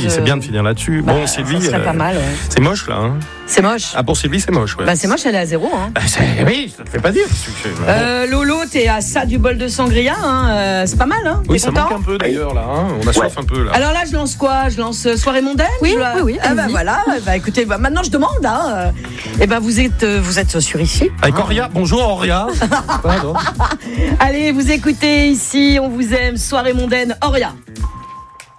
c'est bien de finir là-dessus. Bon, Sylvie, ça serait pas mal. Ouais. C'est moche là. Hein. C'est moche. Ah, pour Sylvie, c'est moche. Ouais. C'est moche, elle est à 0. Hein. Oui, ça te fait pas dire. Lolo, t'es à ça du bol de sangria. Hein. C'est pas mal. Hein. Oui, t'es ça content manque un peu d'ailleurs là. Hein. On a soif un peu là. Alors là, je lance quoi? Je lance soirée mondaine. Oui. Ah bah voilà. Bah écoutez, maintenant je demande. Hein. Et ben vous êtes sur ici. Avec Auria. Bonjour Auria. Allez, vous écoutez ici. On vous aime. Soirée mondaine. Auria.